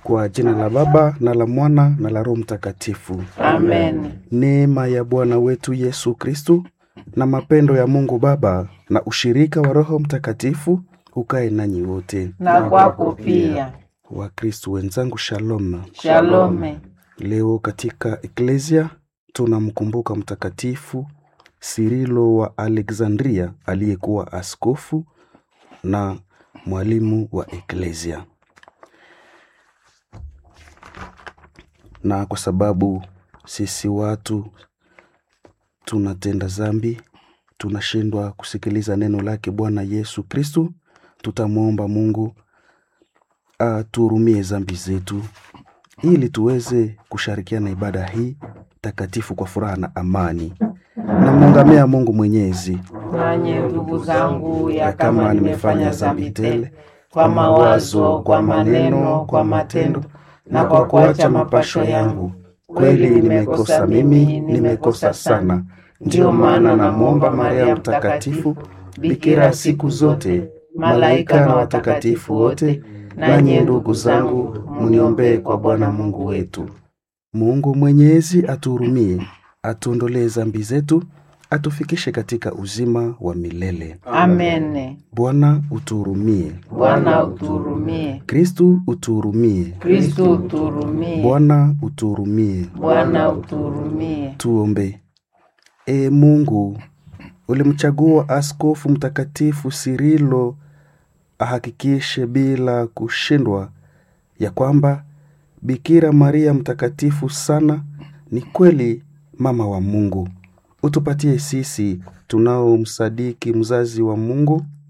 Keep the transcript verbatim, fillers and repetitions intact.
Kwa jina la Baba na la Mwana na la Roho Mtakatifu. Amen. Neema ya Bwana wetu Yesu Kristu na mapendo ya Mungu Baba na ushirika wa Roho Mtakatifu ukae nanyi wote. Na kwako pia. Wakristu wenzangu, shalom. Shalome. Leo katika Eklesia tunamkumbuka Mtakatifu Sirilo wa Alexandria aliyekuwa askofu na mwalimu wa Eklesia. Na kwa sababu sisi watu tunatenda dhambi, tunashindwa kusikiliza neno lake Bwana Yesu Kristu, tutamuomba Mungu atuhurumie dhambi zetu ili tuweze kushirikiana ibada hii takatifu kwa furaha na amani. Na mungamea Mungu Mwenyezi. Nanyi ndugu zangu, ya kama nimefanya dhambi tele kwa mawazo, kwa maneno, kwa matendo na kwa kuacha mapasho yangu, kweli nimekosa mimi, nimekosa sana. Ndio maana namuomba Maria Mtakatifu, bikira siku zote, malaika na watakatifu wote, nanyi ndugu zangu, muniombee kwa Bwana Mungu wetu. Mungu Mwenyezi atuhurumie, atuondolee dhambi zetu, atufikishe katika uzima wa milele. Amen. Bwana utuhurumie. Bwana utuhurumie. Kristu utuhurumie. Kristu utuhurumie. Bwana utuhurumie. Bwana utuhurumie. Tuombe. E Mungu, ulimchagua askofu Mtakatifu Sirilo ahakikishe bila kushindwa ya kwamba Bikira Maria mtakatifu sana ni kweli mama wa Mungu. Utupatie sisi tunaomsadiki mzazi wa Mungu